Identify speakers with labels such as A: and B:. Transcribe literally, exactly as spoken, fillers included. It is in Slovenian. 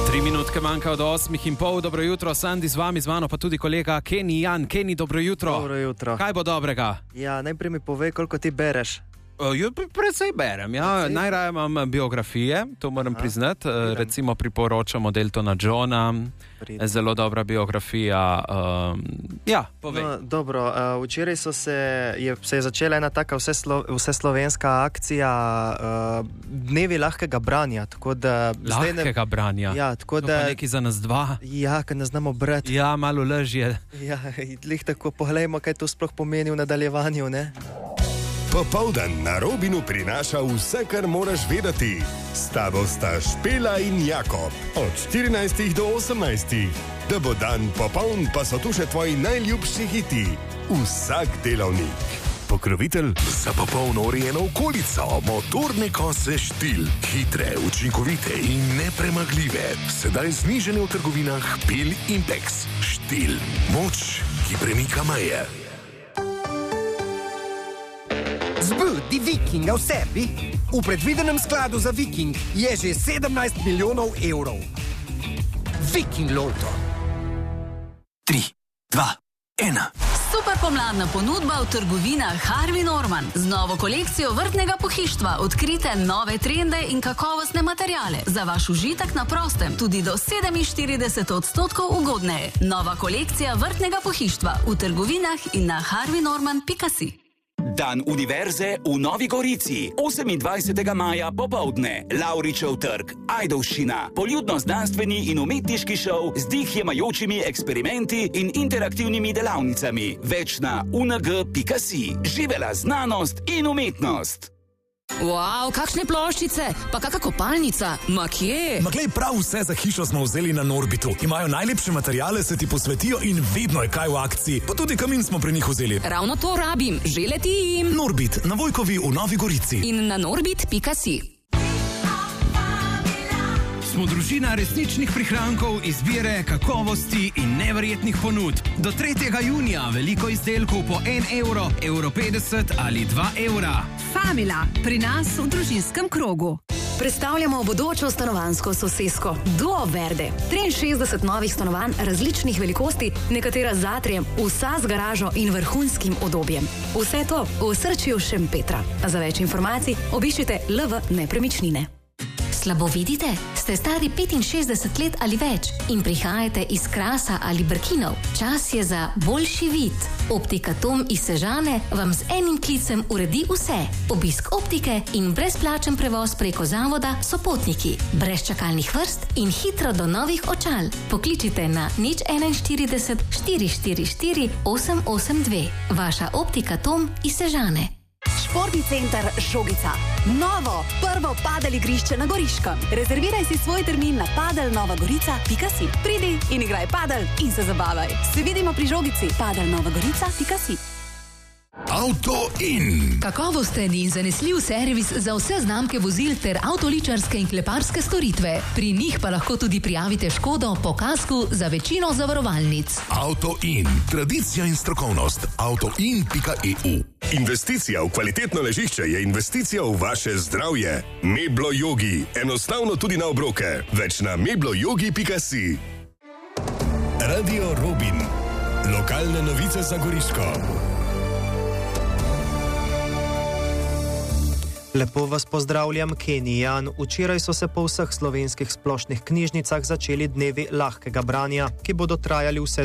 A: Tri minutke manjka od osmih in pol. Dobro jutro, Sandi z vami, z mano pa tudi kolega Kenny Jan. Kenny, dobro jutro.
B: Dobro jutro.
A: Kaj bo dobrega?
B: Ja, najprej mi povej, koliko ti bereš.
A: Uh, Predvsej berem, ja. Najraje imam biografije, to moram Aha, priznati. Uh, recimo priporočamo Deltona Johna, Pridem. Zelo dobra biografija. Uh, ja, povej. No,
B: dobro, uh, včeraj so se, je, se je začela ena taka vseslo, vseslovenska akcija uh, Dnevi lahkega branja. Da
A: lahkega ne, branja?
B: Ja, tako
A: to
B: da...
A: pa neki za nas dva?
B: Ja, ker ne znamo brati.
A: Ja, malo lažje.
B: Ja, lih tako poglejmo, kaj to sploh pomeni v nadaljevanju, ne?
C: Popoldan na Robinu prinaša vse, kar moraš vedeti. S tabo sta Špela in Jakob. Od štirinajstih do osemnajstih. Da bo dan popoln, pa so tu še tvoji najljubši hiti. Vsak delavnik. Pokrovitelj
D: za popolno urejeno okolico. Motorne kose Štil. Hitre, učinkovite in nepremagljive. Sedaj znižene v trgovinah Pil Impex. Štil. Moč, ki premika meje.
E: Zbudi Vikinga v sebi. V predvidenem skladu za Viking je že sedemnajst milijonov evrov. Viking Lotto.
F: tri, dva, ena.
G: Super pomladna ponudba v trgovinah Harvey Norman. Z novo kolekcijo vrtnega pohištva odkrite nove trende in kakovostne materiale. Za vaš užitek na prostem tudi do sedeminštirideset odstotkov ugodneje. Nova kolekcija vrtnega pohištva v trgovinah in na harvey norman pika si.
F: Dan univerze v Novi Gorici. osemindvajsetega maja popoldne. Lavričev trg, Ajdovščina. Poljudno-znanstveni in umetniški šov z dih jemajočimi eksperimenti in interaktivnimi delavnicami. Več na u en ge pika si. Živela znanost in umetnost.
H: Wow, kakšne ploščice, pa kakšna kopalnica, ma kje?
I: Ma glej, prav vse za hišo smo vzeli na Norbitu. Imajo najlepše materiale, se ti posvetijo in vedno je kaj v akciji. Pa tudi kamin smo pri njih vzeli.
H: Ravno to rabim, že letim.
I: Norbit, na Vojkovi v Novi Gorici.
H: In na norbit pika si.
J: Smo družina resničnih prihrankov, izbire, kakovosti in neverjetnih ponudb. Do tretjega junija veliko izdelkov po en evro, evro petdeset ali dva evra.
K: Famila, pri nas v družinskem krogu.
L: Predstavljamo bodočo stanovanjsko sosesko Duo Verde. triinšestdeset novih stanovanj različnih velikosti, nekatera z atrijem, vsa z garažo in vrhunskim udobjem. Vse to v osrčju Šempetra. Za več informacij obiščite L V Nepremičnine.
M: Slabo vidite? Ste stari petinšestdeset let ali več in prihajate iz Krasa ali Brkinov? Čas je za boljši vid. Optika Tom iz Sežane vam z enim klicem uredi vse. Obisk optike in brezplačen prevoz preko zavoda Sopotniki. Brez čakalnih vrst in hitro do novih očal. Pokličite na nič enainštirideset štiri štiri štiri osem osem dve. Vaša optika Tom iz Sežane.
N: Športni center Žogica. Novo, prvo padel igrišče na Goriškem. Rezerviraj si svoj termin na padel nova gorica pika si. Pridi in igraj padel in se zabavaj. Se vidimo pri Žogici. padel nova gorica pika si.
D: Auto In.
O: Kakovosten in zanesljiv servis za vse znamke vozil ter avtoličarske in kleparske storitve. Pri njih pa lahko tudi prijavite škodo po kasku za večino zavarovalnic.
D: Auto In. Tradicija in strokovnost. auto in pika e u.
C: Investicija v kvalitetno ležišče je investicija v vaše zdravje. Meblo Yogi. Enostavno tudi na obroke. Več na meblo yogi pika si. Radio Robin. Lokalne novice za Goriško.
B: Lepo vas pozdravljam, Kenny Jan. Včeraj so se po vseh slovenskih splošnih knjižnicah začeli dnevi lahkega branja, ki bodo trajali vse